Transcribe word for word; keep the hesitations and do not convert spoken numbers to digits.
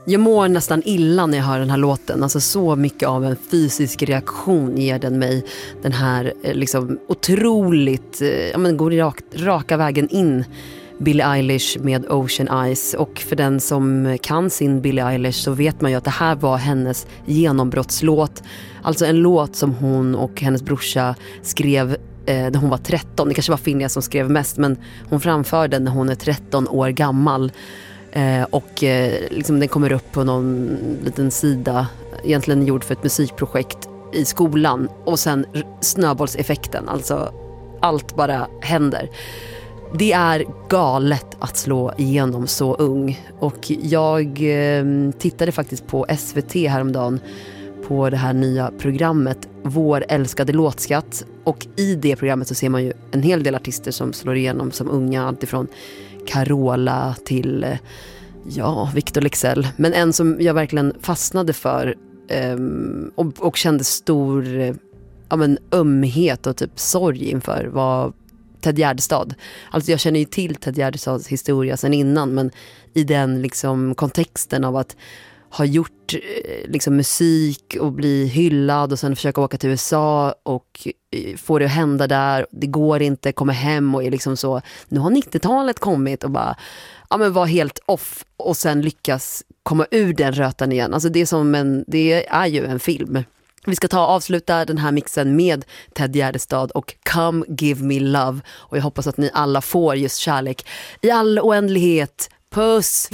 Jag mår nästan illa när jag hör den här låten. Alltså så mycket av en fysisk reaktion ger den mig. Den här liksom otroligt, ja men går rak, raka vägen in. Billie Eilish med Ocean Eyes. Och för den som kan sin Billie Eilish så vet man ju att det här var hennes genombrottslåt. Alltså en låt som hon och hennes brorsa skrev eh, när hon var tretton. Det kanske var Finja som skrev mest, men hon framförde den när hon är tretton år gammal. Eh, och eh, liksom den kommer upp på någon liten sida, egentligen gjord för ett musikprojekt i skolan. Och sen snöbollseffekten, alltså allt bara händer. Det är galet att slå igenom så ung. Och jag eh, tittade faktiskt på S V T häromdagen på det här nya programmet Vår älskade låtskatt. Och i det programmet så ser man ju en hel del artister som slår igenom som unga. Alltifrån Carola till eh, ja, Victor Leksell. Men en som jag verkligen fastnade för eh, och, och kände stor eh, ja, men, ömhet och typ sorg inför var Ted Gärdestad. Alltså jag känner ju till Ted Gärdestads historia sedan innan, men i den liksom kontexten av att ha gjort liksom musik och bli hyllad och sen försöka åka till U S A och få det att hända där. Det går inte, komma hem och är liksom så, nu har nittiotalet kommit och bara ja men var helt off och sen lyckas komma ur den rötan igen. Alltså det är som en, det är ju en film. Vi ska ta och avsluta den här mixen med Ted Gärdestad och Come Give Me Love. Och jag hoppas att ni alla får just kärlek i all oändlighet. Puss!